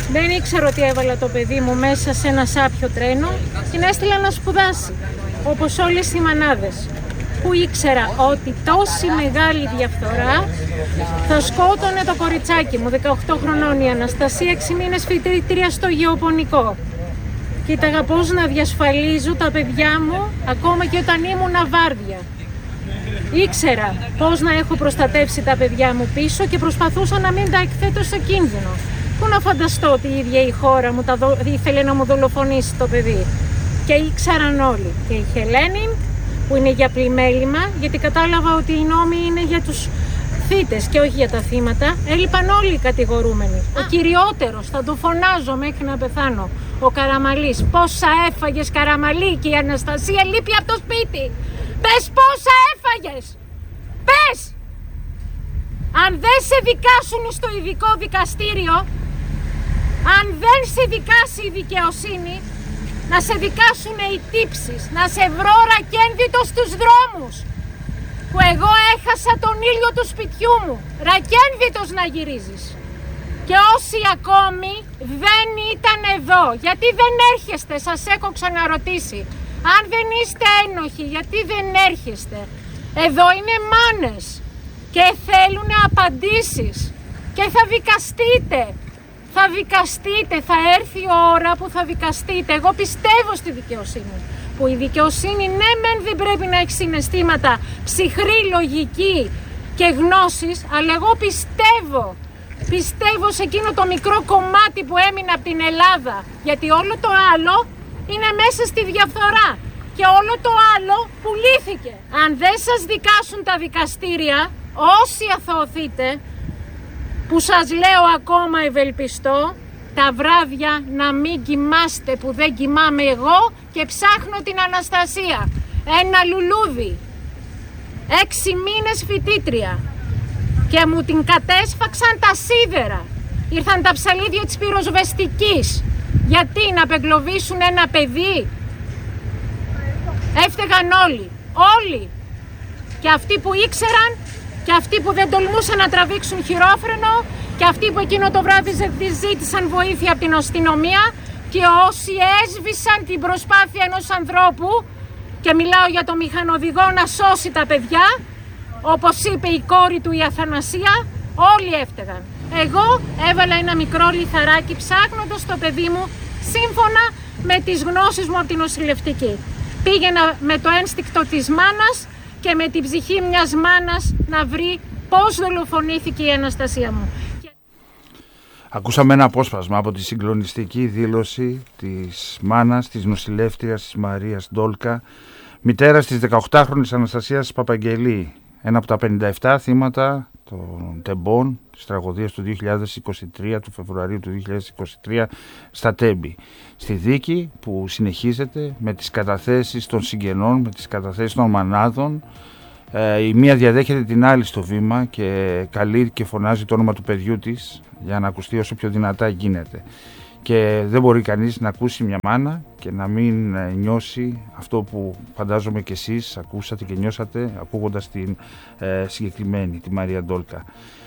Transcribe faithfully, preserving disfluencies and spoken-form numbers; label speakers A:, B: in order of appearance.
A: Δεν ήξερα ότι έβαλα το παιδί μου μέσα σε ένα σάπιο τρένο. Την έστειλα να σπουδάσει, όπως όλες οι μανάδες. Που ήξερα ότι τόση μεγάλη διαφθορά θα σκότωνε το κοριτσάκι μου, δεκαοκτώ χρονών η Αναστασία, έξι μήνες φοιτήτρια στο γεωπονικό. Κοίταγα πώς να διασφαλίζω τα παιδιά μου ακόμα και όταν ήμουν βάρδια. Ήξερα πώς να έχω προστατεύσει τα παιδιά μου πίσω και προσπαθούσα να μην τα εκθέτω σε κίνδυνο. Πού να φανταστώ ότι η ίδια η χώρα μου τα δο... ήθελε να μου δολοφονήσει το παιδί. Και ήξεραν όλοι. Και η Χελένη, που είναι για πλημέλημα, γιατί κατάλαβα ότι οι νόμοι είναι για τους θύτες και όχι για τα θύματα. Έλειπαν όλοι οι κατηγορούμενοι. Ο κυριότερος, θα το φωνάζω μέχρι να πεθάνω, ο Καραμαλής. Πόσα έφαγες, Καραμαλή, και η Αναστασία λείπει από το σπίτι. Πες πόσα έφαγες. Πες. Αν δεν σε δικάσουν στο ειδικό δικαστήριο, αν δεν σε δικάσει η δικαιοσύνη, να σε δικάσουν οι τύψεις, να σε βρω ρακένδυτο στους δρόμους, που εγώ έχασα τον ήλιο του σπιτιού μου, ρακένδυτος να γυρίζεις. Και όσοι ακόμη δεν ήταν εδώ, γιατί δεν έρχεστε, σας έχω ξαναρωτήσει. Αν δεν είστε ένοχοι, γιατί δεν έρχεστε. Εδώ είναι μάνες και θέλουν απαντήσεις και θα δικαστείτε. Θα δικαστείτε, θα έρθει η ώρα που θα δικαστείτε. Εγώ πιστεύω στη δικαιοσύνη. Που η δικαιοσύνη, ναι μεν δεν πρέπει να έχει συναισθήματα, ψυχρή λογική και γνώσεις, αλλά εγώ πιστεύω, πιστεύω σε εκείνο το μικρό κομμάτι που έμεινε από την Ελλάδα. Γιατί όλο το άλλο είναι μέσα στη διαφθορά και όλο το άλλο πουλήθηκε. Αν δεν σας δικάσουν τα δικαστήρια, όσοι αθωωθείτε, που σας λέω ακόμα ευελπιστώ, τα βράδια να μην κοιμάστε που δεν κοιμάμαι εγώ και ψάχνω την Αναστασία. Ένα λουλούδι, έξι μήνες φοιτήτρια και μου την κατέσφαξαν τα σίδερα. Ήρθαν τα ψαλίδια της πυροσβεστικής. Γιατί να απεγκλωβίσουν ένα παιδί. Έφταιγαν όλοι, όλοι. Και αυτοί που ήξεραν και αυτοί που δεν τολμούσαν να τραβήξουν χειρόφρενο και αυτοί που εκείνο το βράδυ ζήτησαν βοήθεια από την αστυνομία και όσοι έσβησαν την προσπάθεια ενός ανθρώπου, και μιλάω για το μηχανοδηγό, να σώσει τα παιδιά, όπως είπε η κόρη του η Αθανασία, όλοι έφταιγαν. Εγώ έβαλα ένα μικρό λιθαράκι ψάχνοντας το παιδί μου σύμφωνα με τις γνώσεις μου από την νοσηλευτική. Πήγαινα με το ένστικτο της μάνας και με την ψυχή μιας μάνας να βρει πώς δολοφονήθηκε η Αναστασία μου.
B: Ακούσαμε ένα απόσπασμα από τη συγκλονιστική δήλωση της μάνας, της νοσηλεύτριας της Μαρίας Ντόλκα, μητέρας της δεκαοκτάχρονης Αναστασίας Παπαγγελή, ένα από τα πενήντα επτά θύματα των τεμπών της τραγωδίας του δύο χιλιάδες είκοσι τρία, του Φεβρουαρίου του δύο χιλιάδες είκοσι τρία στα Τέμπη. Στη δίκη που συνεχίζεται με τις καταθέσεις των συγγενών, με τις καταθέσεις των μανάδων, ε, η μία διαδέχεται την άλλη στο βήμα και καλεί και φωνάζει το όνομα του παιδιού της για να ακουστεί όσο πιο δυνατά γίνεται. Και δεν μπορεί κανείς να ακούσει μια μάνα και να μην νιώσει αυτό που φαντάζομαι και εσείς ακούσατε και νιώσατε ακούγοντας την ε, συγκεκριμένη, τη Μαρία Ντόλκα.